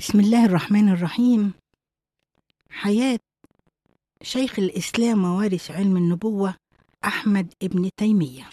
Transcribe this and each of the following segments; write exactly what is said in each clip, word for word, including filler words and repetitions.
بسم الله الرحمن الرحيم. حياة شيخ الإسلام ووارث علم النبوة أحمد ابن تيمية.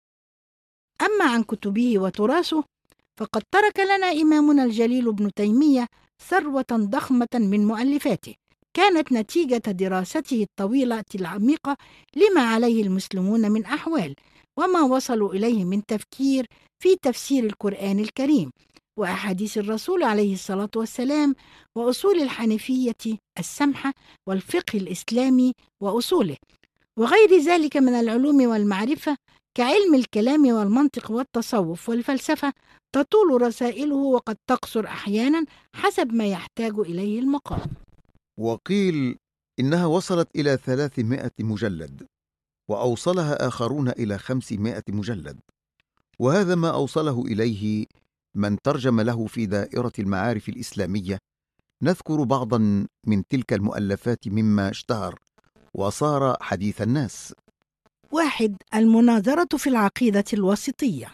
أما عن كتبه وتراثه فقد ترك لنا إمامنا الجليل ابن تيمية ثروة ضخمة من مؤلفاته، كانت نتيجة دراسته الطويلة العميقة لما عليه المسلمون من أحوال وما وصلوا إليه من تفكير في تفسير القرآن الكريم وأحاديث الرسول عليه الصلاة والسلام وأصول الحنيفية السمحة والفقه الإسلامي وأصوله وغير ذلك من العلوم والمعرفة كعلم الكلام والمنطق والتصوف والفلسفة. تطول رسائله وقد تقصر أحيانا حسب ما يحتاج إليه المقام. وقيل إنها وصلت إلى ثلاثمائة مجلد، وأوصلها آخرون إلى خمسمائة مجلد، وهذا ما أوصله إليه من ترجم له في دائرة المعارف الإسلامية. نذكر بعضا من تلك المؤلفات مما اشتهر وصار حديث الناس. واحد، المناظرة في العقيدة الوسطية.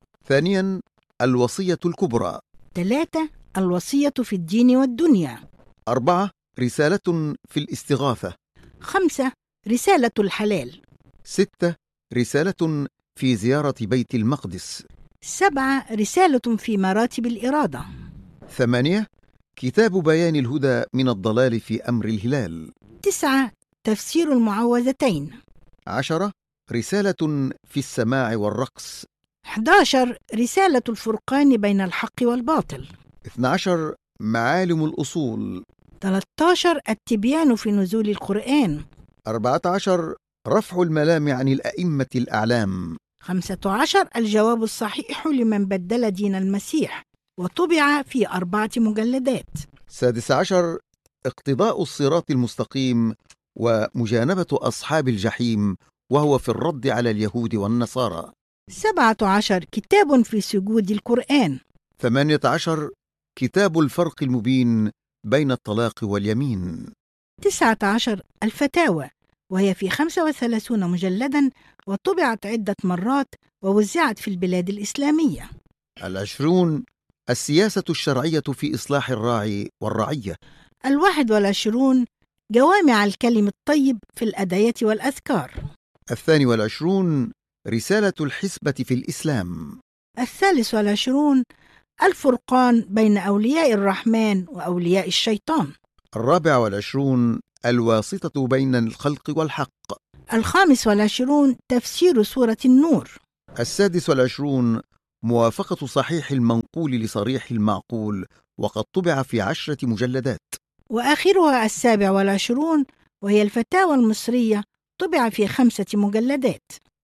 ثانيا، الوصية الكبرى. ثلاثة، الوصية في الدين والدنيا. أربعة، رسالة في الاستغاثة. خمسة، رسالة الحلال. ستة، رسالة في زيارة بيت المقدس. سبعة، رسالة في مراتب الإرادة. ثمانية، كتاب بيان الهدى من الضلال في أمر الهلال. تسعة، تفسير المعوذتين. عشرة، رسالة في السماع والرقص. أحد عشر، رسالة الفرقان بين الحق والباطل. اثني عشر، معالم الأصول. ثلاثة عشر، التبيان في نزول القرآن. أربعة عشر، رفع الملام عن الأئمة الأعلام. خمسة عشر، الجواب الصحيح لمن بدل دين المسيح، وطبع في أربعة مجلدات. سادس عشر، اقتضاء الصراط المستقيم ومجانبة أصحاب الجحيم، وهو في الرد على اليهود والنصارى. سبعة عشر، كتاب في سجود القرآن. ثمانية عشر، كتاب الفرق المبين بين الطلاق واليمين. تسعة عشر، الفتاوى، وهي في خمسة وثلاثين مجلدا وطبعت عدة مرات ووزعت في البلاد الإسلامية. العشرون، السياسة الشرعية في إصلاح الراعي والرعية. الواحد والعشرون، جوامع الكلم الطيب في الأدعية والأذكار. الثاني والعشرون، رسالة الحسبة في الإسلام. الثالث والعشرون، الفرقان بين أولياء الرحمن وأولياء الشيطان. الرابع والعشرون، الواسطة بين الخلق والحق. الخامس والعشرون، تفسير سورة النور. السادس والعشرون، موافقة صحيح المنقول لصريح المعقول، وقد طبع في عشرة مجلدات. وآخرها السابع والعشرون، وهي الفتاوى المصرية، طبع في خمسة مجلدات.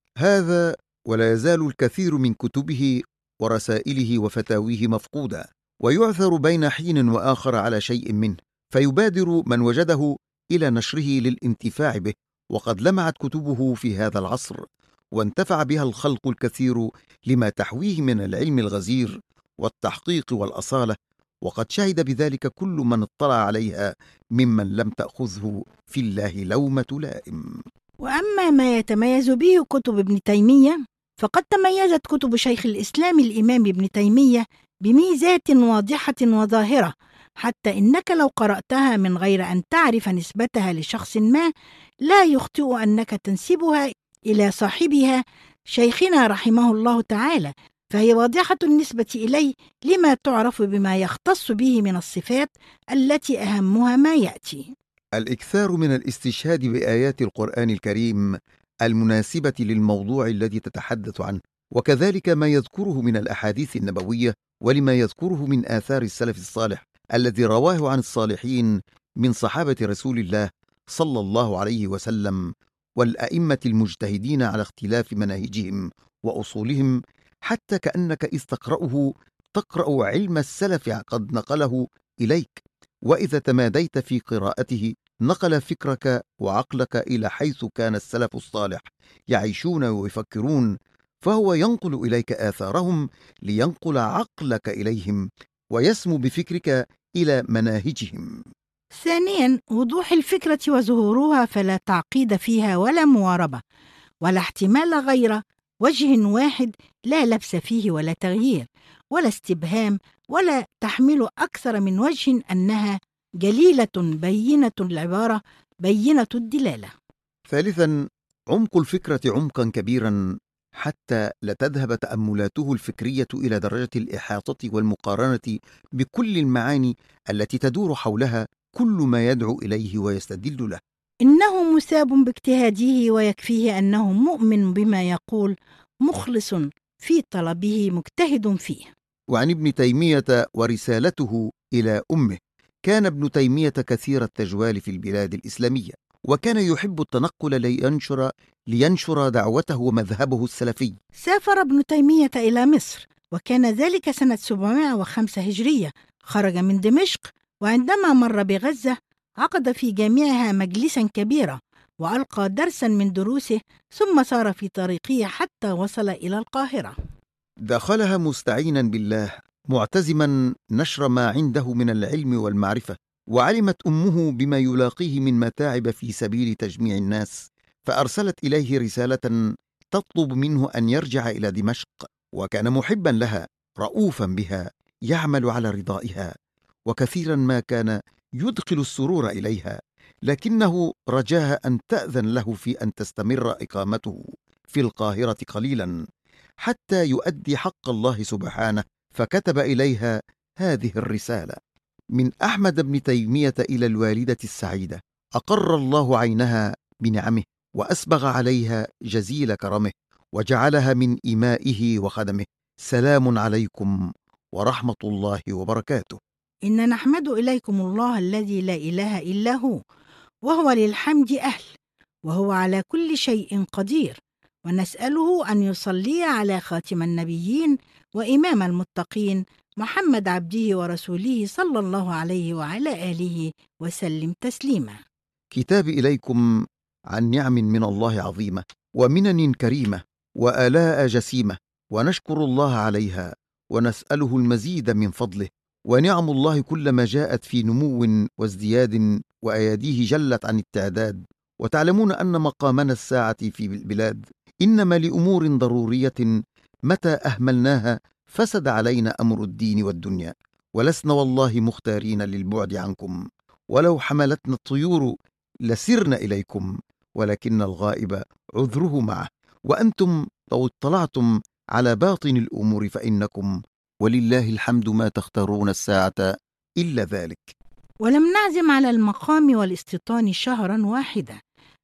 هذا ولا يزال الكثير من كتبه ورسائله وفتاويه مفقودة، ويعثر بين حين وآخر على شيء منه، فيبادر من وجده إلى نشره للانتفاع به. وقد لمعت كتبه في هذا العصر، وانتفع بها الخلق الكثير لما تحويه من العلم الغزير والتحقيق والأصالة، وقد شهد بذلك كل من اطلع عليها ممن لم تأخذه في الله لومة لائم. وأما ما يتميز به كتب ابن تيمية فقد تميزت كتب شيخ الإسلام الإمام ابن تيمية بميزات واضحة وظاهرة، حتى إنك لو قرأتها من غير أن تعرف نسبتها لشخص ما لا يخطئ أنك تنسبها إلى صاحبها شيخنا رحمه الله تعالى، فهي واضحة النسبة إليه لما تعرف بما يختص به من الصفات التي أهمها ما يأتي. الإكثار من الاستشهاد بآيات القرآن الكريم المناسبة للموضوع الذي تتحدث عنه، وكذلك ما يذكره من الأحاديث النبوية، ولما يذكره من آثار السلف الصالح الذي رواه عن الصالحين من صحابة رسول الله صلى الله عليه وسلم، والأئمة المجتهدين على اختلاف مناهجهم وأصولهم، حتى كأنك إذ تقرأه تقرأ علم السلف قد نقله إليك، وإذا تماديت في قراءته نقل فكرك وعقلك إلى حيث كان السلف الصالح يعيشون ويفكرون، فهو ينقل إليك آثارهم لينقل عقلك إليهم، ويسمو بفكرك إلى مناهجهم. ثانيا، وضوح الفكرة وظهورها، فلا تعقيد فيها ولا مواربة ولا احتمال غير وجه واحد لا لبس فيه ولا تغيير، ولا استبهام، ولا تحمل أكثر من وجه أنها جليلة بينة العبارة بينة الدلالة. ثالثا، عمق الفكرة عمقا كبيرا حتى لا تذهب تأملاته الفكرية إلى درجة الإحاطة والمقارنة بكل المعاني التي تدور حولها كل ما يدعو إليه ويستدل له. إنه مثاب باجتهاده، ويكفيه أنه مؤمن بما يقول، مخلص في طلبه مجتهد فيه. وعن ابن تيمية ورسالته إلى أمه: كان ابن تيمية كثير التجوال في البلاد الإسلامية، وكان يحب التنقل لينشر, لينشر دعوته ومذهبه السلفي. سافر ابن تيمية إلى مصر، وكان ذلك سنة سبعمائة وخمسة هجرية. خرج من دمشق، وعندما مر بغزة عقد في جامعها مجلسا كبيرا، وألقى درسا من دروسه، ثم سار في طريقه حتى وصل إلى القاهرة. دخلها مستعينا بالله، معتزما نشر ما عنده من العلم والمعرفة، وعلمت أمه بما يلاقيه من متاعب في سبيل تجميع الناس، فأرسلت إليه رسالة تطلب منه أن يرجع إلى دمشق، وكان محبا لها رؤوفا بها يعمل على رضائها، وكثيرا ما كان يدخل السرور إليها، لكنه رجاها أن تأذن له في أن تستمر إقامته في القاهرة قليلا حتى يؤدي حق الله سبحانه، فكتب إليها هذه الرسالة: من أحمد بن تيمية إلى الوالدة السعيدة، أقر الله عينها بنعمه، وأسبغ عليها جزيل كرمه، وجعلها من إمائه وخدمه. سلام عليكم ورحمة الله وبركاته. إن نحمد إليكم الله الذي لا إله إلا هو، وهو للحمد أهل، وهو على كل شيء قدير، ونسأله أن يصلي على خاتم النبيين وإمام المتقين محمد عبده ورسوله صلى الله عليه وعلى آله وسلم تسليما. كتاب إليكم عن نعم من الله عظيمة، ومنن كريمة، وآلاء جسيمة، ونشكر الله عليها، ونسأله المزيد من فضله. ونعم الله كلما جاءت في نمو وازدياد، وأياديه جلت عن التعداد. وتعلمون أن مقامنا الساعة في البلاد إنما لأمور ضرورية، متى أهملناها فسد علينا أمر الدين والدنيا، ولسنا والله مختارين للبعد عنكم، ولو حملتنا الطيور لسرنا إليكم، ولكن الغائب عذره معه، وأنتم لو اطلعتم على باطن الأمور فإنكم ولله الحمد ما تختارون الساعة إلا ذلك. ولم نعزم على المقام والاستيطان شهرا واحدا،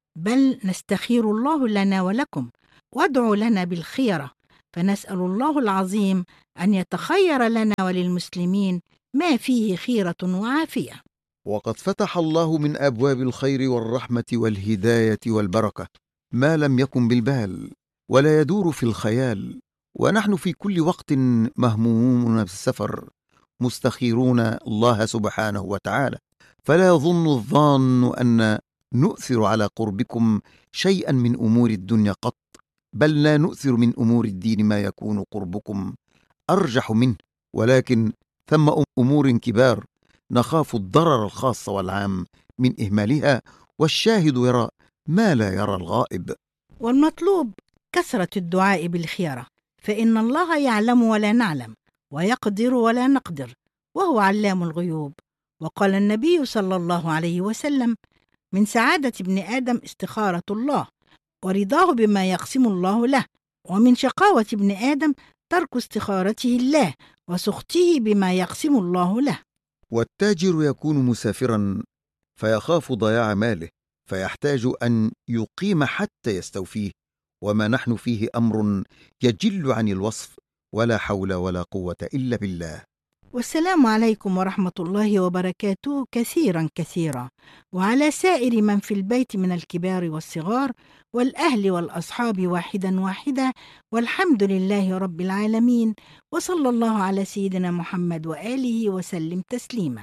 بل نستخير الله لنا ولكم، وادعوا لنا بالخيرة، فنسأل الله العظيم أن يتخير لنا وللمسلمين ما فيه خيرة وعافية. وقد فتح الله من أبواب الخير والرحمة والهداية والبركة ما لم يكن بالبال ولا يدور في الخيال، ونحن في كل وقت مهمومون بالسفر مستخيرون الله سبحانه وتعالى، فلا يظن الظان أن نؤثر على قربكم شيئا من أمور الدنيا قط، بل لا نؤثر من أمور الدين ما يكون قربكم أرجح منه، ولكن ثم أمور كبار نخاف الضرر الخاص والعام من إهمالها، والشاهد يرى ما لا يرى الغائب. والمطلوب كثرة الدعاء بالخيرة، فإن الله يعلم ولا نعلم، ويقدر ولا نقدر، وهو علام الغيوب. وقال النبي صلى الله عليه وسلم: من سعادة ابن آدم استخارة الله، ورضاه بما يقسم الله له، ومن شقاوة ابن آدم ترك استخارته الله، وسخطه بما يقسم الله له. والتاجر يكون مسافرا فيخاف ضياع ماله، فيحتاج أن يقيم حتى يستوفيه، وما نحن فيه أمر يجل عن الوصف، ولا حول ولا قوة إلا بالله. والسلام عليكم ورحمة الله وبركاته كثيرا كثيرا، وعلى سائر من في البيت من الكبار والصغار، والأهل والأصحاب واحدا واحدا، والحمد لله رب العالمين، وصلى الله على سيدنا محمد وآله وسلم تسليما.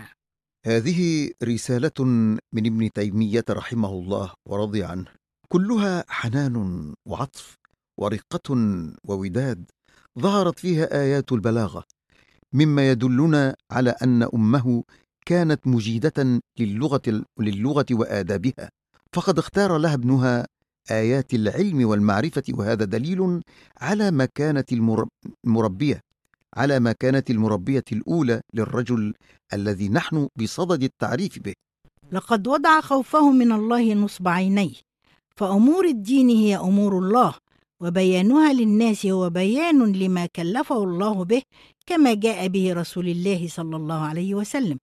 هذه رسالة من ابن تيمية رحمه الله ورضي عنه، كلها حنان وعطف ورقة ووداد، ظهرت فيها آيات البلاغة، مما يدلنا على أن أمه كانت مجيدة للغة, للغة وآدابها، فقد اختار لها ابنها آيات العلم والمعرفة، وهذا دليل على مكانة المربية على ما كانت المربية الأولى للرجل الذي نحن بصدد التعريف به. لقد وضع خوفه من الله نصب عينيه، فأمور الدين هي أمور الله، وبيانها للناس هو بيان لما كلفه الله به، كما جاء به رسول الله صلى الله عليه وسلم،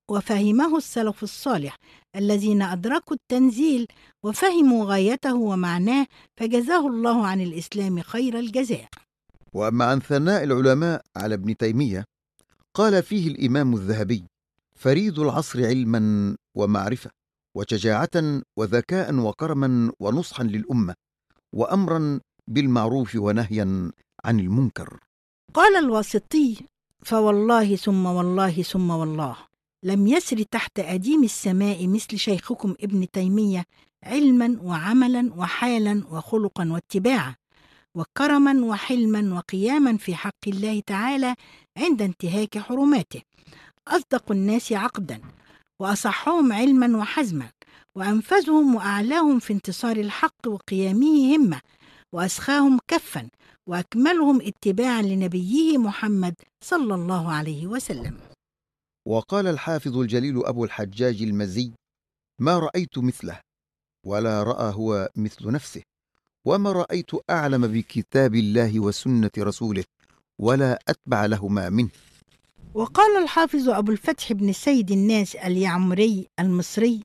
وفهمه السلف الصالح الذين أدركوا التنزيل وفهموا غايته ومعناه، فجزاه الله عن الإسلام خير الجزاء. وأما عن ثناء العلماء على ابن تيمية، قال فيه الإمام الذهبي: فريد العصر علما ومعرفة وشجاعة وذكاء وكرما ونصحا للأمة وأمرا بالمعروف ونهيا عن المنكر. قال الواسطي: فوالله ثم والله ثم والله لم يسر تحت أديم السماء مثل شيخكم ابن تيمية علما وعملا وحالا وخلقا واتباعا وكرما وحلما وقياما في حق الله تعالى عند انتهاك حرماته، أصدق الناس عقدا وأصحهم علما وحزما وأنفذهم وأعلاهم في انتصار الحق وقيامه همة وأسخاهم كفا وأكملهم اتباعا لنبيه محمد صلى الله عليه وسلم. وقال الحافظ الجليل أبو الحجاج المزي: ما رأيت مثله ولا رأى هو مثل نفسه، وما رأيت أعلم بكتاب الله وسنة رسوله ولا أتبع لهما منه. وقال الحافظ أبو الفتح بن سيد الناس اليعمري المصري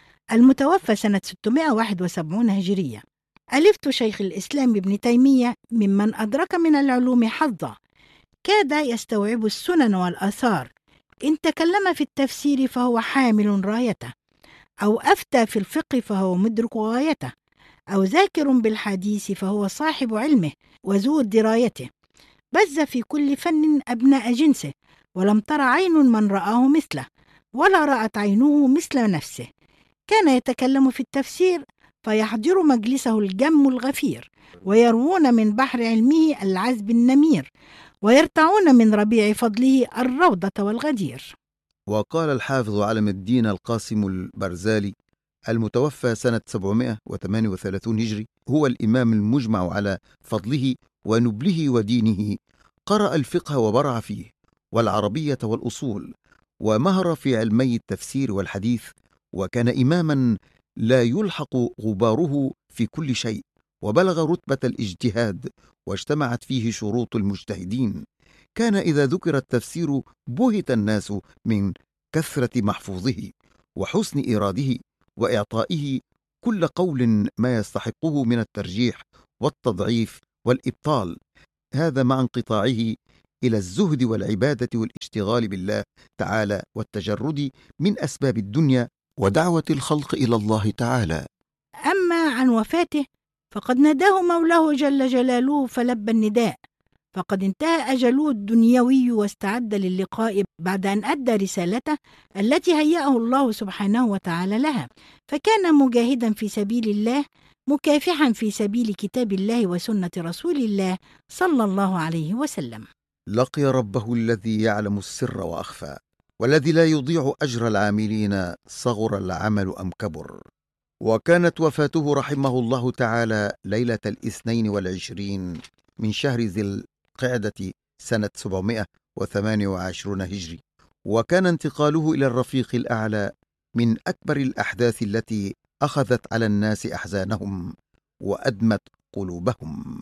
المتوفى سنة ستمائة وواحد وسبعين هجرية: ألفت شيخ الإسلام ابن تيمية ممن أدرك من العلوم حظا، كاد يستوعب السنن والآثار، إن تكلم في التفسير فهو حامل رايته، أو أفتى في الفقه فهو مدرك غايته، أو ذاكر بالحديث فهو صاحب علمه وذو درايته، بز في كل فن أبناء جنسه، ولم تر عين من رآه مثله، ولا رأت عينه مثل نفسه. كان يتكلم في التفسير فيحضر مجلسه الجم الغفير، ويروون من بحر علمه العذب النمير، ويرتعون من ربيع فضله الروضة والغدير. وقال الحافظ علم الدين القاسم البرزالي المتوفى سنة سبعمائة وثمانية وثلاثين هجري، هو الإمام المجمع على فضله ونبله ودينه: قرأ الفقه وبرع فيه، والعربية والأصول، ومهر في علمي التفسير والحديث، وكان إماما لا يلحق غباره في كل شيء، وبلغ رتبة الاجتهاد، واجتمعت فيه شروط المجتهدين. كان إذا ذكر التفسير بهت الناس من كثرة محفوظه وحسن إيراده وإعطائه كل قول ما يستحقه من الترجيح والتضعيف والإبطال، هذا مع انقطاعه إلى الزهد والعبادة والاشتغال بالله تعالى والتجرد من أسباب الدنيا ودعوة الخلق إلى الله تعالى. أما عن وفاته فقد ناداه مولاه جل جلاله فلبى النداء، فقد انتهى أجله الدنيوي واستعد للقاء بعد أن أدى رسالته التي هيأه الله سبحانه وتعالى لها، فكان مجاهدا في سبيل الله، مكافحا في سبيل كتاب الله وسنة رسول الله صلى الله عليه وسلم. لقي ربه الذي يعلم السر وأخفى، والذي لا يضيع أجر العاملين صغر العمل أم كبر. وكانت وفاته رحمه الله تعالى ليلة الاثنين والعشرين من شهر ذي القعدة سنة سبعمائة وثمانية وعشرين هجري، وكان انتقاله إلى الرفيق الأعلى من أكبر الأحداث التي أخذت على الناس أحزانهم وأدمت قلوبهم.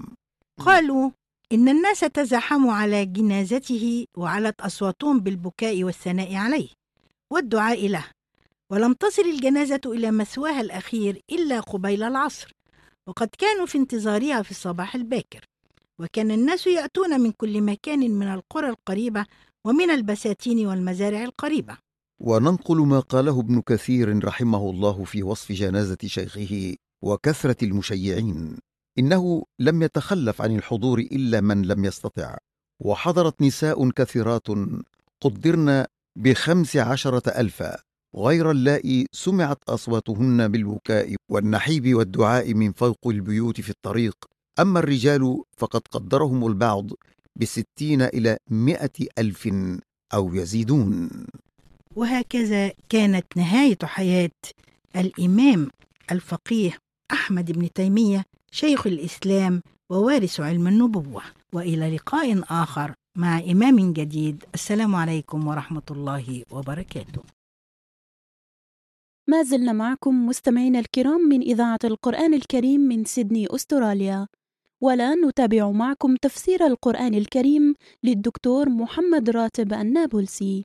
قالوا إن الناس تزاحموا على جنازته وعلت أصواتهم بالبكاء والثناء عليه والدعاء له، ولم تصل الجنازة إلى مثواها الأخير إلا قبيل العصر، وقد كانوا في انتظارها في الصباح الباكر، وكان الناس يأتون من كل مكان من القرى القريبة ومن البساتين والمزارع القريبة. وننقل ما قاله ابن كثير رحمه الله في وصف جنازة شيخه وكثرة المشيعين: إنه لم يتخلف عن الحضور إلا من لم يستطع، وحضرت نساء كثيرات قدرن بخمس عشرة ألفا، غير اللائي سمعت أصواتهن بالبكاء والنحيب والدعاء من فوق البيوت في الطريق. أما الرجال فقد قدرهم البعض بستين إلى مئة ألف أو يزيدون. وهكذا كانت نهاية حياة الإمام الفقيه أحمد بن تيمية شيخ الإسلام ووارث علم النبوة. وإلى لقاء آخر مع إمام جديد. السلام عليكم ورحمة الله وبركاته. ما زلنا معكم مستمعينا الكرام من إذاعة القرآن الكريم من سيدني أستراليا، والآن نتابع معكم تفسير القرآن الكريم للدكتور محمد راتب النابلسي.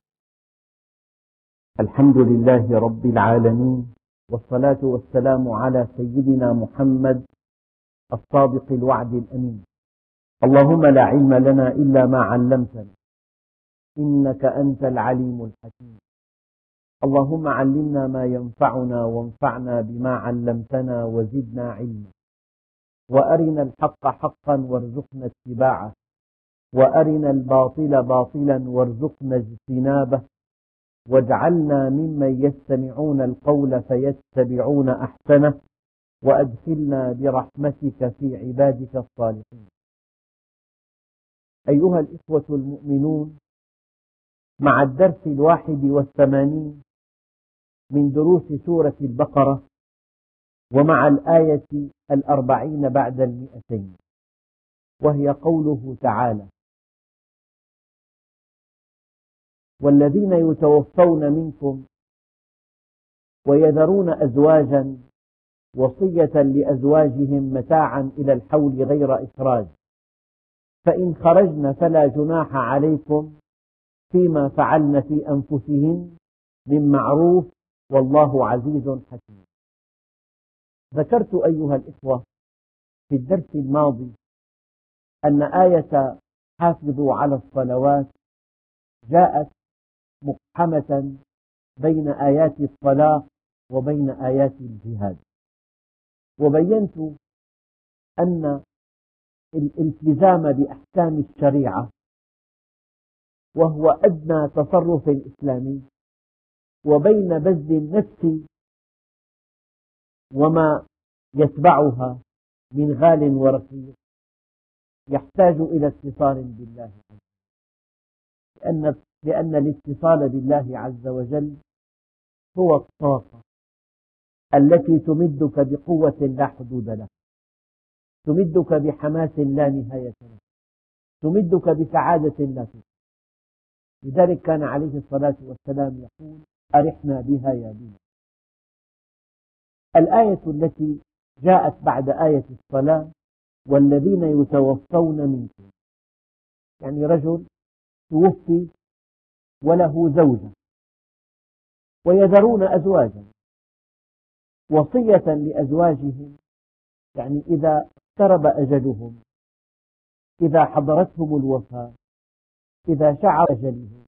الحمد لله رب العالمين، والصلاة والسلام على سيدنا محمد الصادق الوعد الأمين. اللهم لا علم لنا إلا ما علمتنا، إنك أنت العليم الحكيم. اللهم علمنا ما ينفعنا وانفعنا بما علمتنا وزدنا علما، وأرنا الحق حقا وارزقنا اتباعه، وأرنا الباطل باطلا وارزقنا اجتنابه، واجعلنا ممن يستمعون القول فيتبعون أحسنه، وأدخلنا برحمتك في عبادك الصالحين. أيها الإخوة المؤمنون، مع الدرس الواحد والثمانين من دروس سورة البقرة، ومع الآية الأربعين بعد المئتين، وهي قوله تعالى: والذين يتوفون منكم ويذرون أزواجا وصية لأزواجهم متاعا إلى الحول غير إخراج، فإن خرجن فلا جناح عليكم فيما فعلن في أنفسهن من معروف، والله عزيز حكيم. ذكرت أيها الإخوة في الدرس الماضي أن آية حافظوا على الصلوات جاءت مقحمة بين آيات الصلاة وبين آيات الجهاد، وبينت أن الالتزام بأحكام الشريعة وهو أدنى تصرف إسلامي، وبين بذل النفس وما يتبعها من غال ورقيق يحتاج إلى اتصال بالله عز وجل، لأن, لأن الاتصال بالله عز وجل هو الطاقة التي تمدك بقوة لا حدود لها، تمدك بحماس لا نهاية له، تمدك بسعادة لا تنتهي. لذلك كان عليه الصلاة والسلام يقول: أرحنا بها يا بنا. الآية التي جاءت بعد آية الصلاة: والذين يتوفون منكم، يعني رجل توفي وله زوجة ويذرون أزواجا وصية لأزواجهم، يعني إذا اقترب أجلهم، إذا حضرتهم الوفاة، إذا شعر أجلهم،